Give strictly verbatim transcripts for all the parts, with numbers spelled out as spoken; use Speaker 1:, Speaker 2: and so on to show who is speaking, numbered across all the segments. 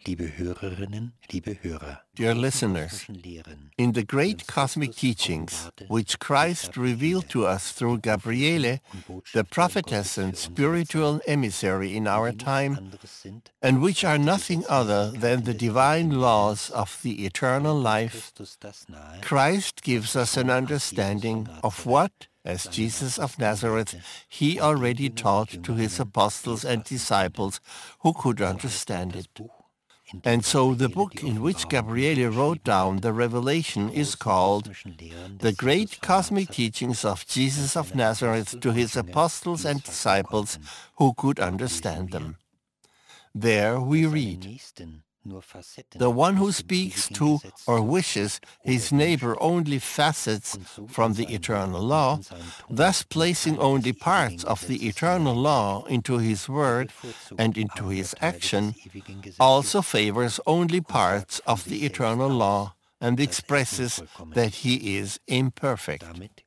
Speaker 1: Liebe Hörerinnen, liebe Hörer,
Speaker 2: Dear listeners, in the great cosmic teachings which Christ revealed to us through Gabriele, the prophetess and spiritual emissary in our time, and which are nothing other than the divine laws of the eternal life, Christ gives us an understanding of what, as Jesus of Nazareth, he already taught to his apostles and disciples who could understand it. And so the book in which Gabriele wrote down the revelation is called The Great Cosmic Teachings of Jesus of Nazareth to His Apostles and Disciples Who Could Understand Them. There we read, the one who speaks to or wishes his neighbor only facets from the eternal law, thus placing only parts of the eternal law into his word and into his action, also favors only parts of the eternal law and expresses that he is imperfect.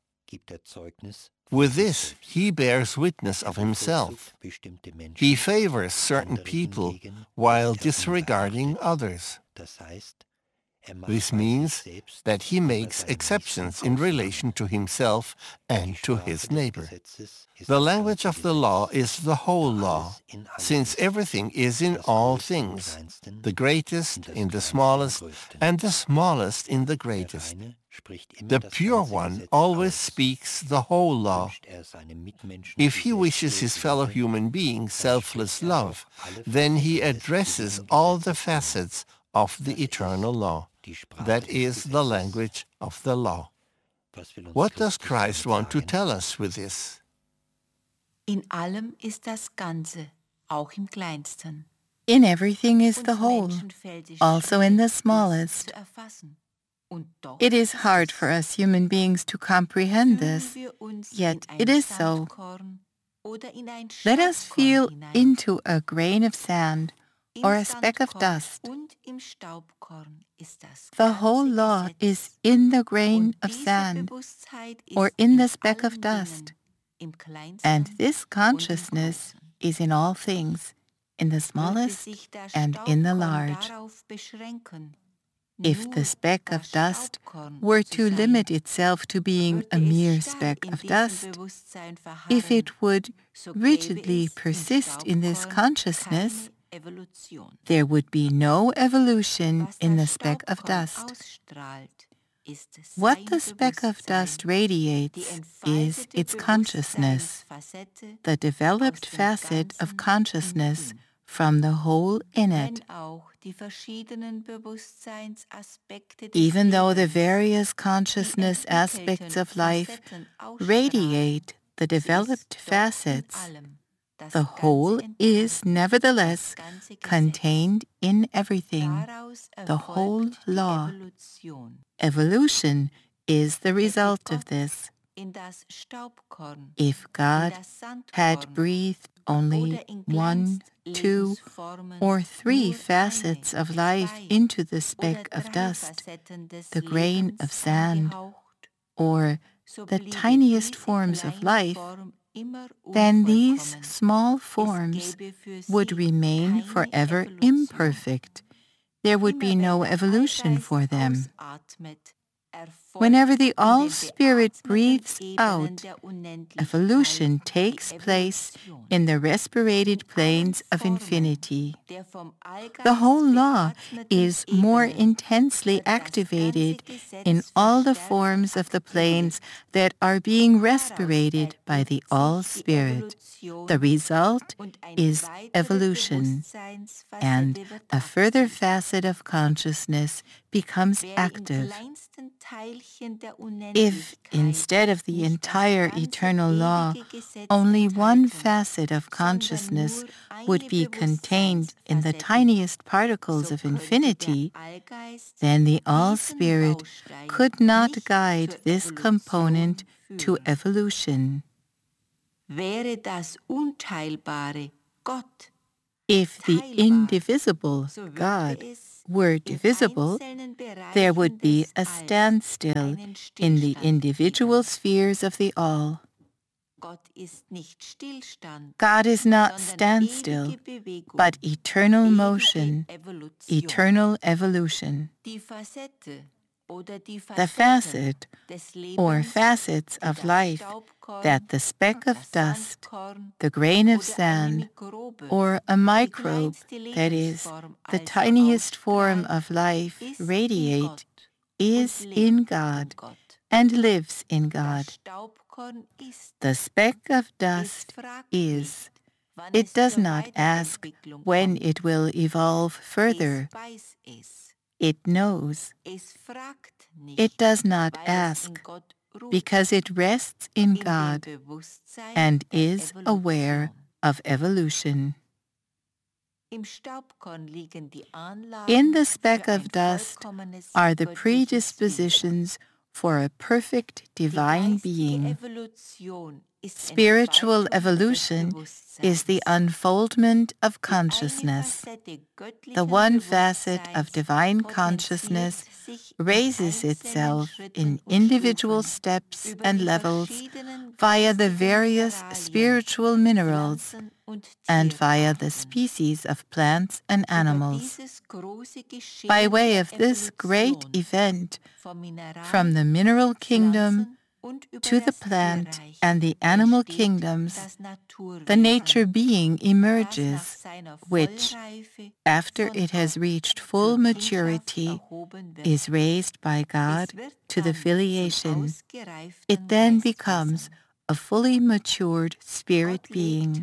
Speaker 2: With this, he bears witness of himself. He favors certain people while disregarding others. This means that he makes exceptions in relation to himself and to his neighbor. The language of the law is the whole law, since everything is in all things, the greatest in the smallest, and the smallest in the greatest. The pure one always speaks the whole law. If he wishes his fellow human being selfless love, then he addresses all the facets of the eternal law. That is the language of the law. What does Christ want to tell us with this?
Speaker 3: In allem ist das Ganze, auch im Kleinsten.
Speaker 4: In everything is the whole, also in the smallest. It is hard for us human beings to comprehend this, yet it is so. Let us feel into a grain of sand or a speck of dust. The whole law is in the grain of sand or in the speck of dust, and this consciousness is in all things, in the smallest and in the large. If the speck of dust were to limit itself to being a mere speck of dust, if it would rigidly persist in this consciousness, there would be no evolution in the speck of dust. What the speck of dust radiates is its consciousness, the developed facet of consciousness from the whole in it. Even though the various consciousness aspects of life radiate the developed facets, the whole is nevertheless contained in everything, the whole law. Evolution is the result of this. If God had breathed only one, two, or three facets of life into the speck of dust, the grain of sand, or the tiniest forms of life, then these small forms would remain forever imperfect. There would be no evolution for them. Whenever the All-Spirit breathes out, evolution takes place in the respirated planes of infinity. The whole law is more intensely activated in all the forms of the planes that are being respirated by the All-Spirit. The result is evolution, and a further facet of consciousness becomes active. If, instead of the entire eternal law, only one facet of consciousness would be contained in the tiniest particles of infinity, then the All-Spirit could not guide this component to evolution. If the indivisible God were divisible, there would be a standstill in the individual spheres of the all. God is not standstill, but eternal motion, eternal evolution. The facet or facets of life that the speck of dust, the grain of sand, or a microbe, that is, the tiniest form of life, radiate, is in God and lives in God. The speck of dust is. It does not ask when it will evolve further. It knows. It does not ask because it rests in God and is aware of evolution. In the speck of dust are the predispositions for a perfect divine being. Spiritual evolution is the unfoldment of consciousness. The one facet of divine consciousness raises itself in individual steps and levels via the various spiritual minerals and via the species of plants and animals. By way of this great event, from the mineral kingdom to the plant and the animal kingdoms, the nature being emerges, which, after it has reached full maturity, is raised by God to the filiation. It then becomes a fully matured spirit being.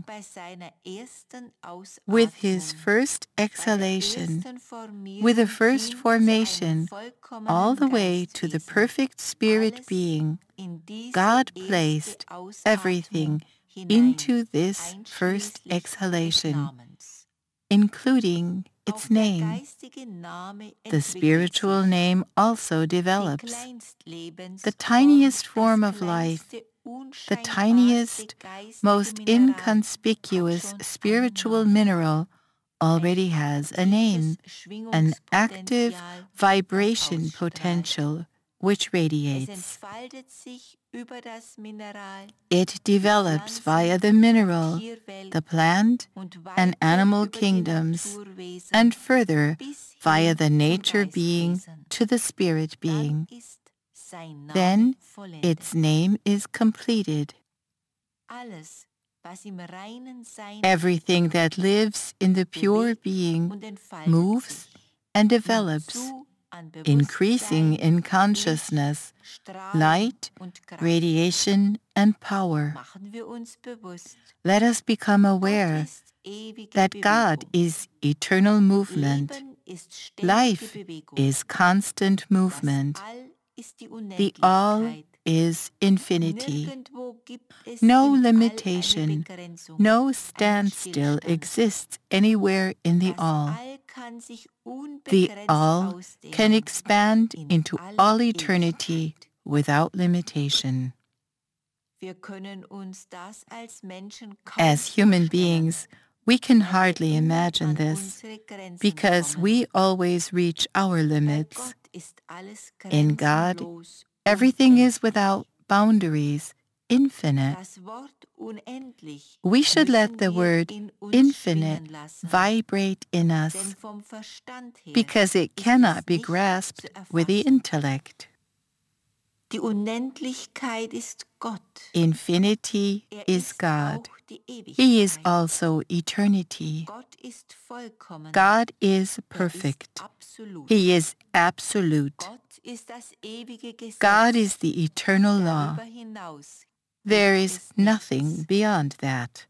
Speaker 4: With his first exhalation, with the first formation, all the way to the perfect spirit being, God placed everything into this first exhalation, including its name. The spiritual name also develops. The tiniest form of life, the tiniest, most inconspicuous spiritual mineral already has a name, an active vibration potential which radiates. It develops via the mineral, the plant and animal kingdoms, and further via the nature being to the spirit being. Then its name is completed. Everything that lives in the pure being moves and develops, increasing in consciousness, light, radiation, and power. Let us become aware that God is eternal movement. Life is constant movement. The all is infinity. No limitation, no standstill exists anywhere in the all. The all can expand into all eternity without limitation. As human beings, we can hardly imagine this because we always reach our limits. In God, everything is without boundaries, infinite. We should let the word infinite vibrate in us because it cannot be grasped with the intellect. Infinity is God. He is also eternity. God is perfect. He is absolute. God is the eternal law. There is nothing beyond that.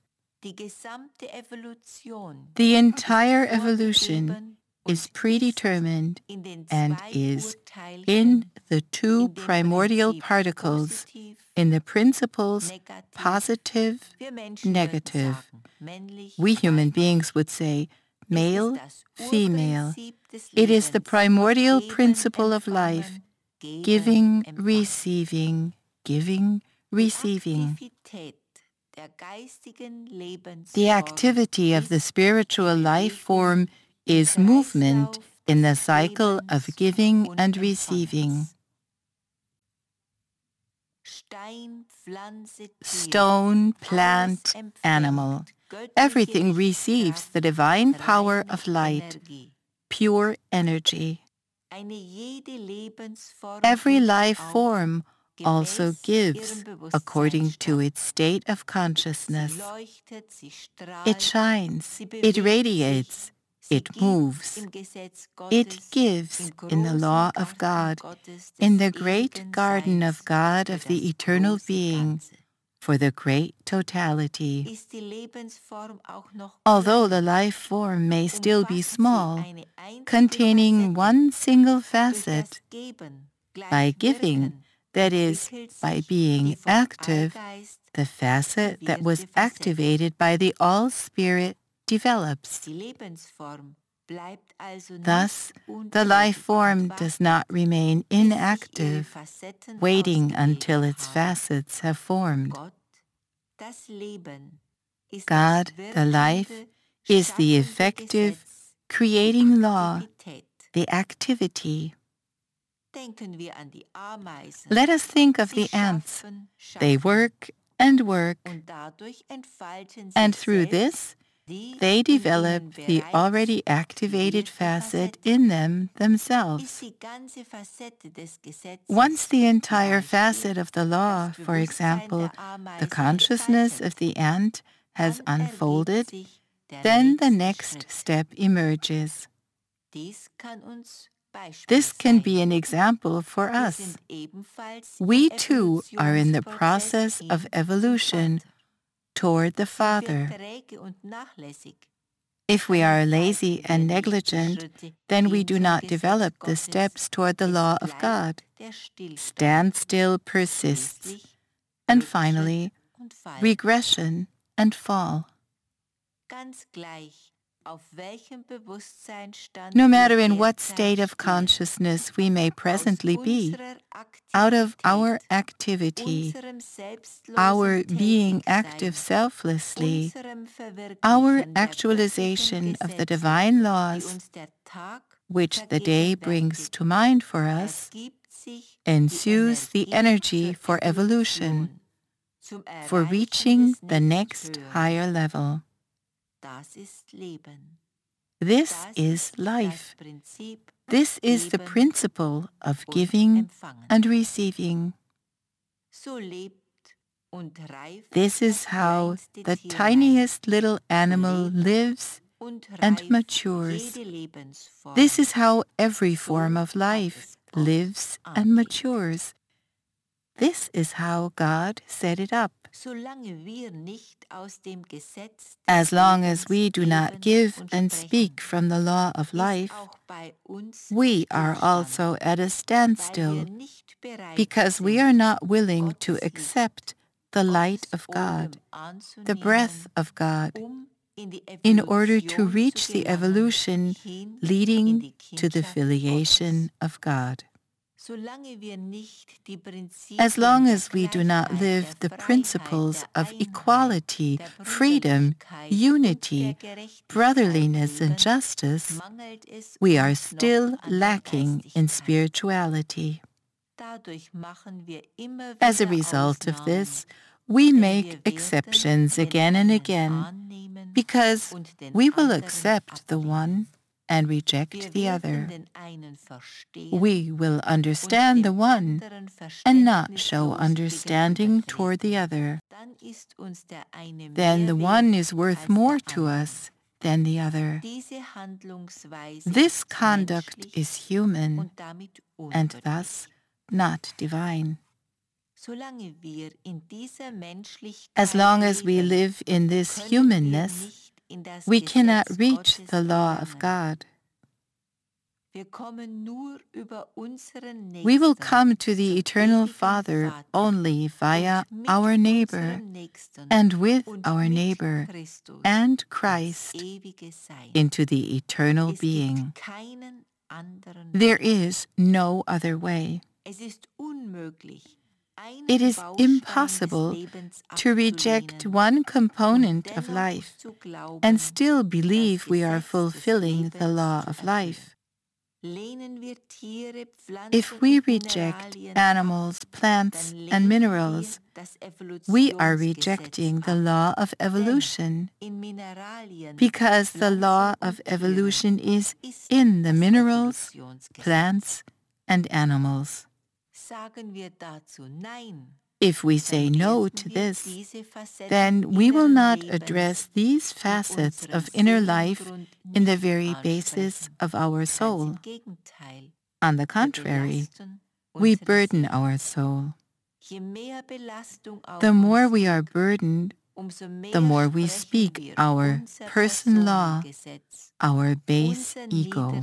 Speaker 4: The entire evolution is predetermined and is in the two primordial particles in the principles positive, negative. We human beings would say male, female. It is the primordial principle of life, giving, receiving, giving, receiving. The activity of the spiritual life form is movement in the cycle of giving and receiving. Stone, plant, animal. Everything receives the divine power of light, pure energy. Every life form also gives according to its state of consciousness. It shines, it radiates, it moves. It gives in the law of God, in the great garden of God of the eternal being, for the great totality. Although the life form may still be small, containing one single facet, by giving, that is, by being active, the facet that was activated by the All-Spirit develops. Thus, the life form does not remain inactive, waiting until its facets have formed. God, the life, is the effective, creating law, the activity. Let us think of the ants. They work and work, and through this, they develop the already activated facet in them themselves. Once the entire facet of the law, for example, the consciousness of the ant, has unfolded, then the next step emerges. This can be an example for us. We too are in the process of evolution toward the Father. If we are lazy and negligent, then we do not develop the steps toward the law of God. Standstill persists, and finally, regression and fall. No matter in what state of consciousness we may presently be, out of our activity, our being active selflessly, our actualization of the divine laws, which the day brings to mind for us, ensues the energy for evolution, for reaching the next higher level. This is life. This is the principle of giving and receiving. This is how the tiniest little animal lives and matures. This is how every form of life lives and matures. This is how God set it up. As long as we do not give and speak from the law of life, we are also at a standstill because we are not willing to accept the light of God, the breath of God, in order to reach the evolution leading to the filiation of God. As long as we do not live the principles of equality, freedom, unity, brotherliness, and justice, we are still lacking in spirituality. As a result of this, we make exceptions again and again, because we will accept the one and reject the other. We will understand the one and not show understanding toward the other. Then the one is worth more to us than the other. This conduct is human and thus not divine. As long as we live in this humanness, we cannot reach the law of God. We will come to the Eternal Father only via our neighbor and with our neighbor and Christ into the eternal being. There is no other way. It is impossible to reject one component of life and still believe we are fulfilling the law of life. If we reject animals, plants, and minerals, we are rejecting the law of evolution, because the law of evolution is in the minerals, plants, and animals. If we say no to this, then we will not address these facets of inner life in the very basis of our soul. On the contrary, we burden our soul. The more we are burdened, the more we speak our person law, our base ego.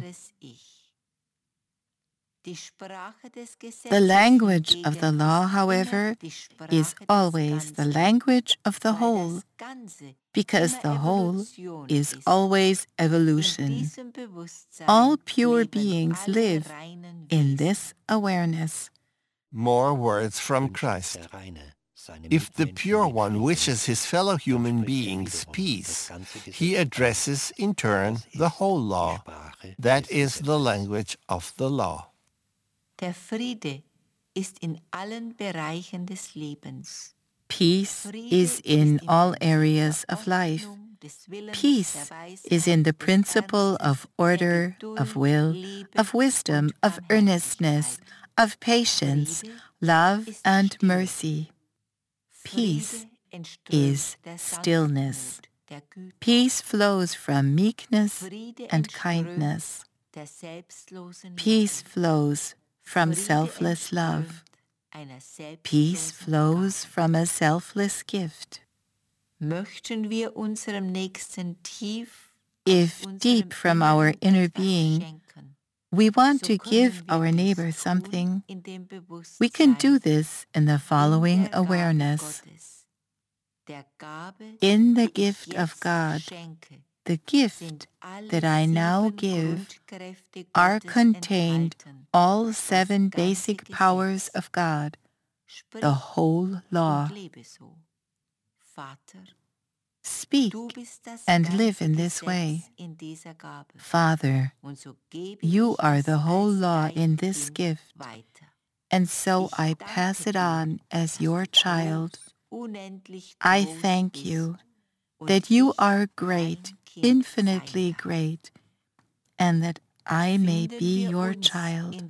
Speaker 4: The language of the law, however, is always the language of the whole, because the whole is always evolution. All pure beings live in this awareness.
Speaker 2: More words from Christ. If the Pure One wishes his fellow human beings peace, he addresses in turn the whole law. That is the language of the law.
Speaker 3: Der Friede ist in allen Bereichen des Lebens.
Speaker 4: Peace is in all areas of life. Peace is in the principle of order, of will, of wisdom, of earnestness, of patience, love, and mercy. Peace is stillness. Peace flows from meekness and kindness. Peace flows from selfless love. Peace flows from a selfless gift. If deep from our inner being we want to give our neighbor something, we can do this in the following awareness. In the gift of God, the gift that I now give, are contained all seven basic powers of God, the whole law. Speak and live in this way. Father, you are the whole law in this gift, and so I pass it on as your child. I thank you that you are great, infinitely great, and that I may be your child.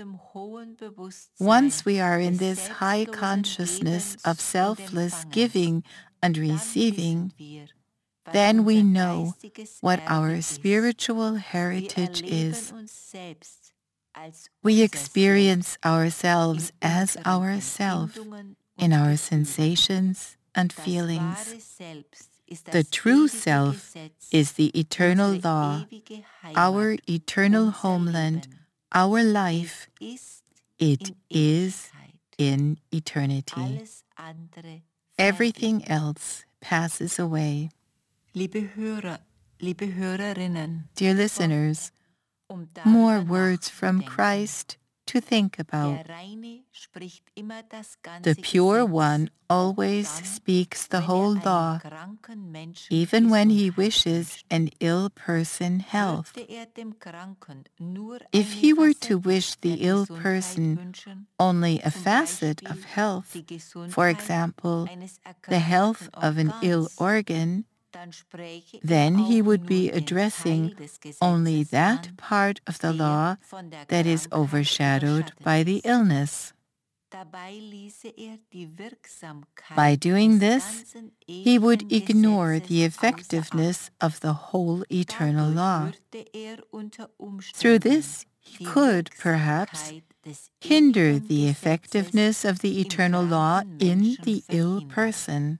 Speaker 4: Once we are in this high consciousness of selfless giving and receiving, then we know what our spiritual heritage is. We experience ourselves as ourself in our sensations and feelings. The true self is the eternal law, our eternal homeland, our life. It is in eternity. Everything else passes away.
Speaker 3: Liebe Hörer, liebe Hörerinnen,
Speaker 4: dear listeners, more words from Christ to think about. The Pure One always speaks the whole law, even when he wishes an ill person health. If he were to wish the ill person only a facet of health, for example, the health of an ill organ, then he would be addressing only that part of the law that is overshadowed by the illness. By doing this, he would ignore the effectiveness of the whole eternal law. Through this, he could, perhaps, hinder the effectiveness of the eternal law in the ill person.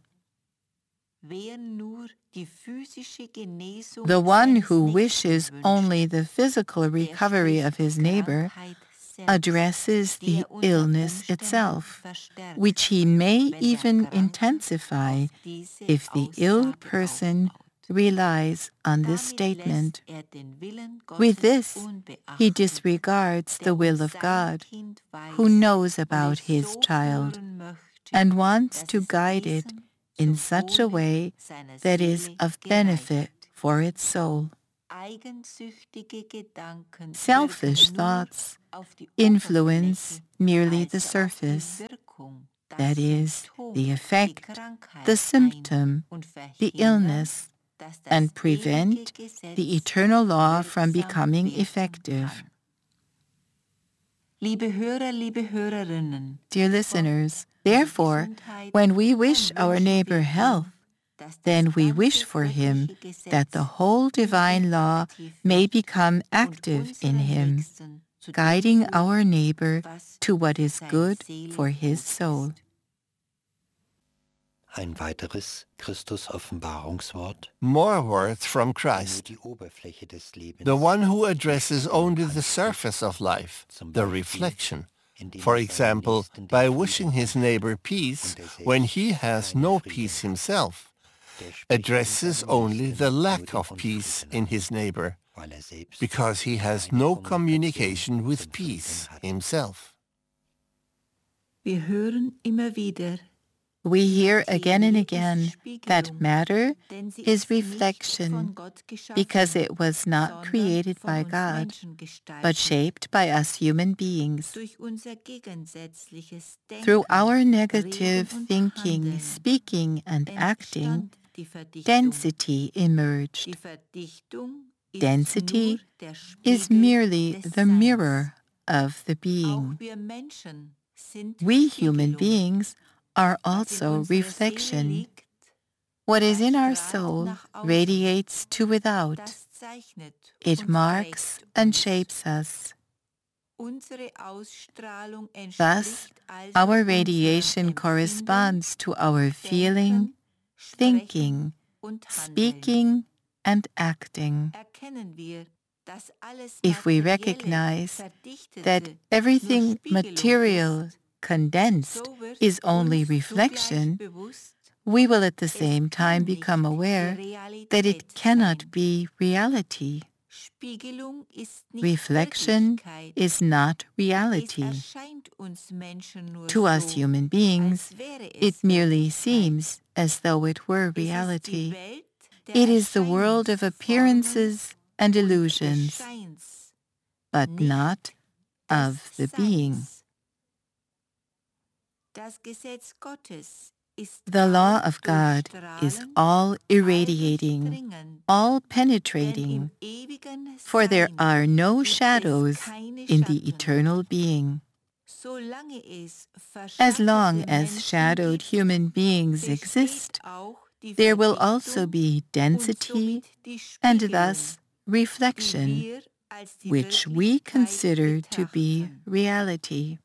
Speaker 4: The one who wishes only the physical recovery of his neighbor addresses the illness itself, which he may even intensify if the ill person relies on this statement. With this, he disregards the will of God, who knows about his child and wants to guide it in such a way that is of benefit for its soul. Selfish thoughts influence merely the surface, that is, the effect, the symptom, the illness, and prevent the eternal law from becoming effective. Dear listeners, therefore, when we wish our neighbor health, then we wish for him that the whole divine law may become active in him, guiding our neighbor to what is good for his soul.
Speaker 1: Ein weiteres Christus-Offenbarungswort.
Speaker 2: More words from Christ. The one who addresses only the surface of life, the reflection. For example, by wishing his neighbor peace when he has no peace himself, addresses only the lack of peace in his neighbor, because he has no communication with peace himself.
Speaker 3: Wir hören immer wieder,
Speaker 4: We hear again and again that matter is reflection because it was not created by God, but shaped by us human beings. Through our negative thinking, speaking, and acting, density emerged. Density is merely the mirror of the being. We human beings are also reflection. What is in our soul radiates to without. It marks and shapes us. Thus, our radiation corresponds to our feeling, thinking, speaking, and acting. If we recognize that everything material, condensed, is only reflection, we will at the same time become aware that it cannot be reality. Reflection is not reality. To us human beings, it merely seems as though it were reality. It is the world of appearances and illusions, but not of the being. The law of God is all irradiating, all penetrating, for there are no shadows in the eternal being. As long as shadowed human beings exist, there will also be density and thus reflection, which we consider to be reality.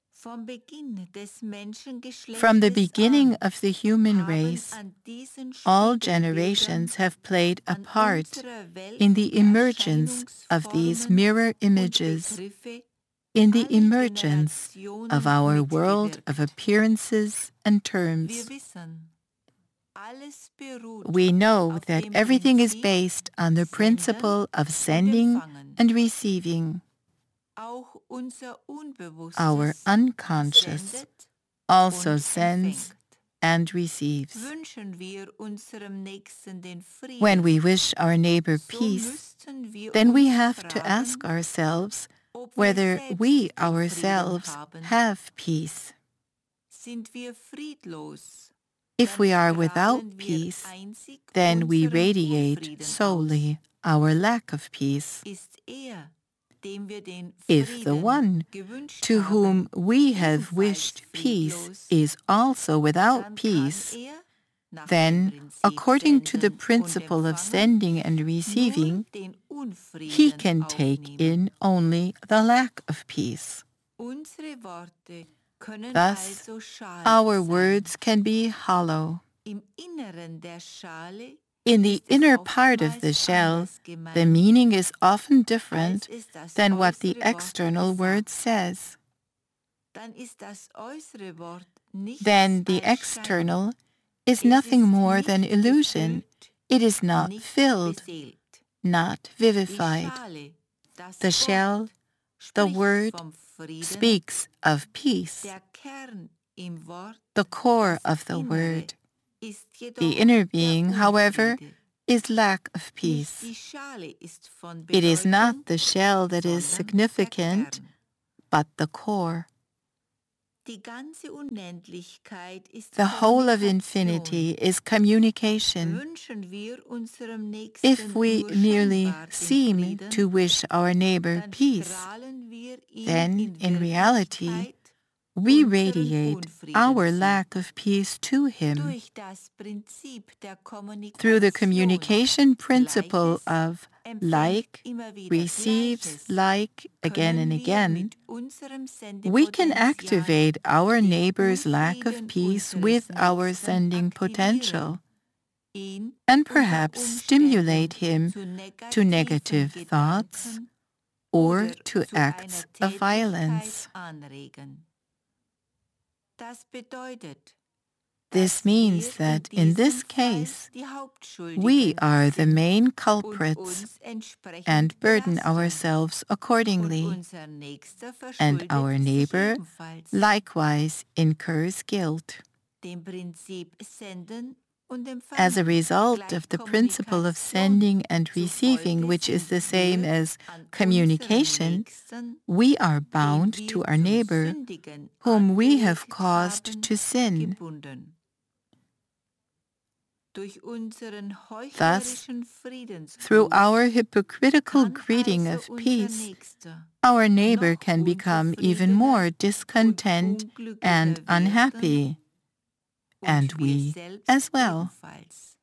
Speaker 4: From the beginning of the human race, all generations have played a part in the emergence of these mirror images, in the emergence of our world of appearances and terms. We know that everything is based on the principle of sending and receiving. Our unconscious also sends and receives. When we wish our neighbor peace, then we have to ask ourselves whether we ourselves have peace. If we are without peace, then we radiate solely our lack of peace. If the one to whom we have wished peace is also without peace, then, according to the principle of sending and receiving, he can take in only the lack of peace. Thus, our words can be hollow. In the inner part of the shell, the meaning is often different than what the external word says. Then the external is nothing more than illusion. It is not filled, not vivified. The shell, the word, speaks of peace. The core of the word, the inner being, however, is lack of peace. It is not the shell that is significant, but the core. The whole of infinity is communication. If we merely seem to wish our neighbor peace, then in reality, we radiate our lack of peace to him. Through the communication principle of like receives like again and again, we can activate our neighbor's lack of peace with our sending potential and perhaps stimulate him to negative thoughts or to acts of violence. This means that in this case, we are the main culprits and burden ourselves accordingly, and our neighbor likewise incurs guilt. As a result of the principle of sending and receiving, which is the same as communication, we are bound to our neighbor, whom we have caused to sin. Thus, through our hypocritical greeting of peace, our neighbor can become even more discontent and unhappy, and we as well.